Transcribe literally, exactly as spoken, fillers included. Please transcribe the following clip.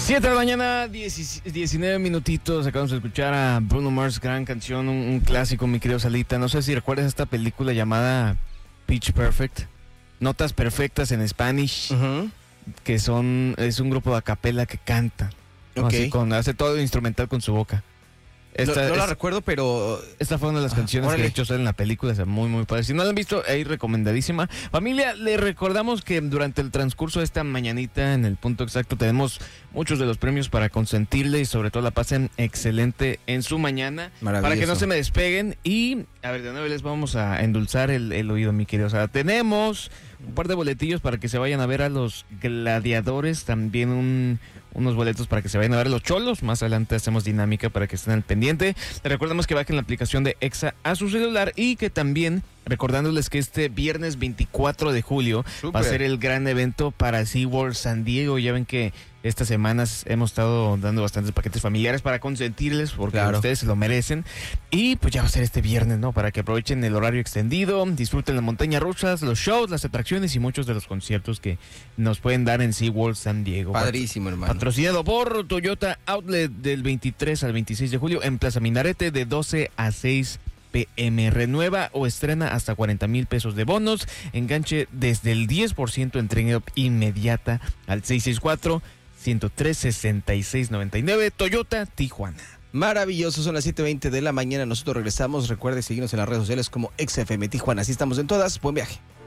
siete de la mañana, diecinueve minutitos. Acabamos de escuchar a Bruno Mars, gran canción, un, un clásico, mi querido Salita. No sé si recuerdas esta película llamada Pitch Perfect. Notas perfectas en Spanish, uh-huh. que son, es un grupo de a capela que canta. ¿no? Okay. Así con, hace todo instrumental con su boca. Esta, no, no la es, recuerdo, pero... Esta fue una de las canciones ah, que de hecho salen en la película, es muy, muy padre. Si no la han visto, ahí recomendadísima. Familia, le recordamos que durante el transcurso de esta mañanita, en el punto exacto, tenemos muchos de los premios para consentirle y sobre todo la pasen excelente en su mañana. Para que no se me despeguen. Y, a ver, de nuevo les vamos a endulzar el, el oído, mi querido. O sea, tenemos un par de boletillos para que se vayan a ver a los gladiadores, también un... unos boletos para que se vayan a ver los Cholos. Más adelante hacemos dinámica para que estén al pendiente. Les recordamos que bajen la aplicación de Exa a su celular y que también, recordándoles que este viernes veinticuatro de julio Super. va a ser el gran evento para SeaWorld San Diego. Ya ven que estas semanas hemos estado dando bastantes paquetes familiares para consentirles porque claro. ustedes se lo merecen. Y pues ya va a ser este viernes, ¿no? Para que aprovechen el horario extendido, disfruten las montañas rusas, los shows, las atracciones y muchos de los conciertos que nos pueden dar en SeaWorld San Diego. Padrísimo, hermano. Patrocinado por Toyota Outlet del veintitrés al veintiséis de julio en Plaza Minarete de doce a seis pm. Renueva o estrena hasta cuarenta mil pesos de bonos. Enganche desde el diez por ciento, entrega inmediata al seis seis cuatro, uno cero tres, seis seis nueve nueve. Toyota Tijuana. Maravilloso, son las siete veinte de la mañana. Nosotros regresamos. Recuerde seguirnos en las redes sociales como X F M Tijuana. Así estamos en todas. Buen viaje.